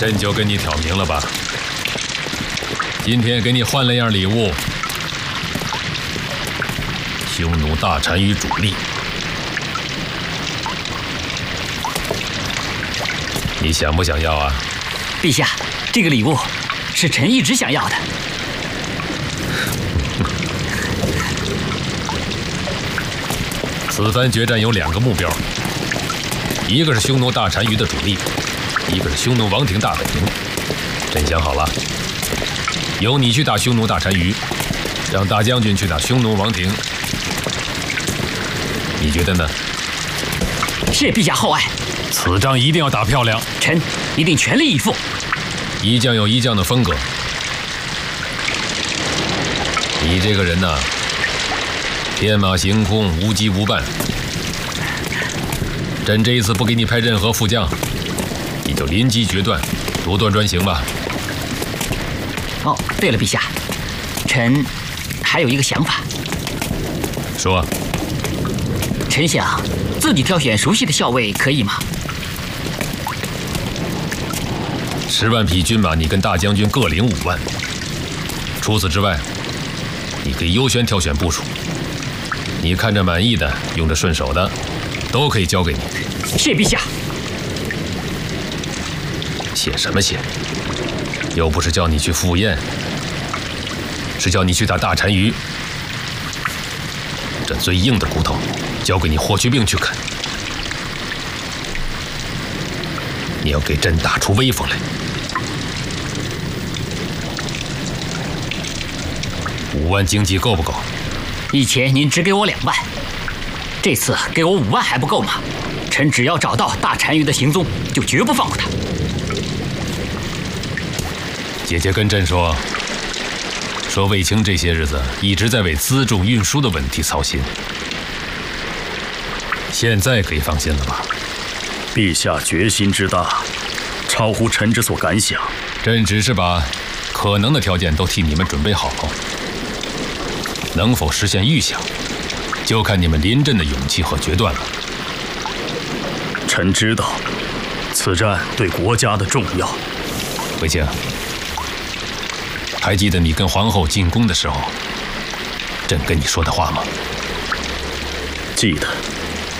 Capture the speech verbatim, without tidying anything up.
朕就跟你挑明了吧，今天给你换了样礼物，匈奴大单于主力，你想不想要啊？ 陛下，这个礼物是臣一直想要的。 此番决战有两个目标，一个是匈奴大单于的主力，一个是匈奴王庭大本营。朕想好了，由你去打匈奴大单于，让大将军去打匈奴王庭，你觉得呢？ 谢陛下厚爱。 此仗一定要打漂亮， 臣一定全力以赴。 一将有一将的风格，你这个人呐、啊，天马行空，无羁无伴。朕这一次不给你派任何副将，你就临机决断，独断专行吧。 哦，对了，陛下，臣还有一个想法。 说。 臣想自己挑选熟悉的校尉，可以吗？ 十万匹军马，你跟大将军各领五万。除此之外，你可以优先挑选部署。你看着满意的，用着顺手的，都可以交给你。 谢陛下。 谢什么谢？又不是叫你去赴宴，是叫你去打大单于。这最硬的骨头，交给你霍去病去啃。你要给朕打出威风来。五万经济够不够？ 以前您只给我两万，这次给我五万还不够吗？臣只要找到大单于的行踪，就绝不放过他。 姐姐跟朕说，说卫青这些日子一直在为辎重运输的问题操心，现在可以放心了吧？ 陛下决心之大，超乎臣之所敢想。 朕只是把可能的条件都替你们准备好，能否实现预想，就看你们临阵的勇气和决断了。 臣知道，此战对国家的重要。 卫青，还记得你跟皇后进宫的时候，朕跟你说的话吗？ 记得。